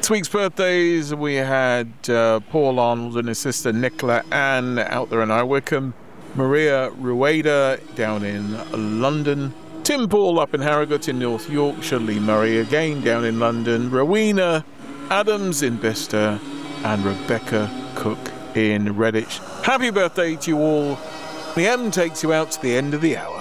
Next week's birthdays, we had Paul Arnold and his sister Nicola Ann out there in Wickham, Maria Rueda down in London, Tim Paul up in Harrogate in North Yorkshire, Lee Murray again down in London, Rowena Adams in Bicester, and Rebecca Cook in Redditch. Happy birthday to you all. The M takes you out to the end of the hour.